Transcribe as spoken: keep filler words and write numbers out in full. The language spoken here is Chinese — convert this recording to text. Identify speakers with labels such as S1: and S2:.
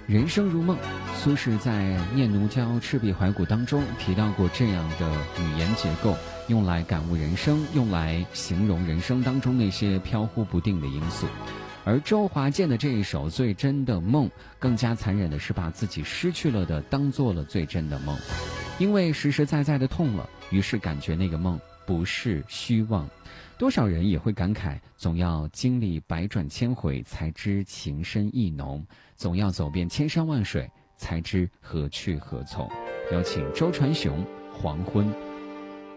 S1: 人生如梦，苏轼在《念奴娇·赤壁怀古》当中提到过这样的语言结构，用来感悟人生，用来形容人生当中那些飘忽不定的因素。而周华健的这一首《最真的梦》，更加残忍的是把自己失去了的当做了最真的梦，因为实实在在的痛了，于是感觉那个梦不是虚妄。多少人也会感慨，总要经历百转千回才知情深意浓，总要走遍千山万水才知何去何从。有请周传雄《黄昏》。